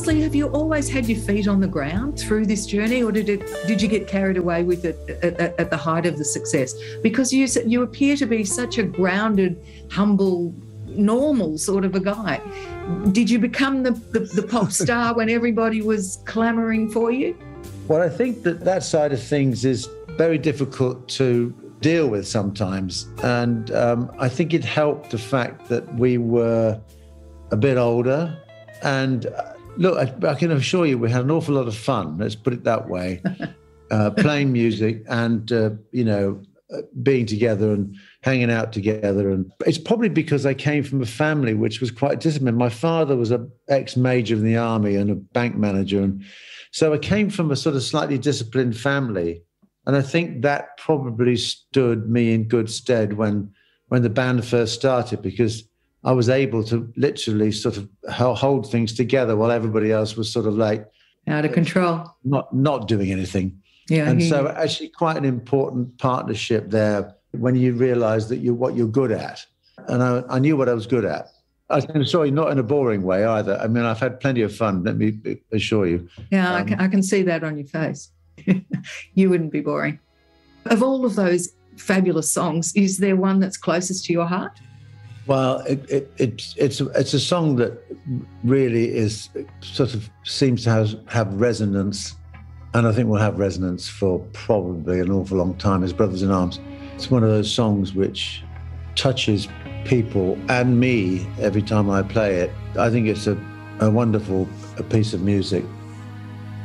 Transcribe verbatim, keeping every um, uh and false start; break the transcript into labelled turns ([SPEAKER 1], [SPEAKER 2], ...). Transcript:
[SPEAKER 1] Leslie, have you always had your feet on the ground through this journey, or did it did you get carried away with it at, at, at the height of the success? Because you you appear to be such a grounded, humble, normal sort of a guy. Did you become the, the, the pop star when everybody was clamouring for you?
[SPEAKER 2] Well, I think that that side of things is very difficult to deal with sometimes. And um, I think it helped the fact that we were a bit older. And uh, look, I, I can assure you we had an awful lot of fun, let's put it that way, uh, playing music and, uh, you know, uh, being together and hanging out together. And it's probably because I came from a family which was quite disciplined. My father was an ex-major in the army and a bank manager. And so I came from a sort of slightly disciplined family. And I think that probably stood me in good stead when when the band first started, because I was able to literally sort of hold things together while everybody else was sort of like
[SPEAKER 1] out of control,
[SPEAKER 2] not not doing anything.
[SPEAKER 1] Yeah,
[SPEAKER 2] and
[SPEAKER 1] he,
[SPEAKER 2] so actually quite an important partnership there when you realise that you're what you're good at. And I, I knew what I was good at. I can assure you, not in a boring way either. I mean, I've had plenty of fun, let me assure you.
[SPEAKER 1] Yeah,
[SPEAKER 2] um,
[SPEAKER 1] I, can, I can see that on your face. You wouldn't be boring. Of all of those fabulous songs, is there one that's closest to your heart?
[SPEAKER 2] Well, it, it, it, it's, it's a song that really is sort of seems to have, have resonance, and I think will have resonance for probably an awful long time, is Brothers in Arms. It's one of those songs which touches people and me every time I play it. I think it's a, a wonderful a piece of music.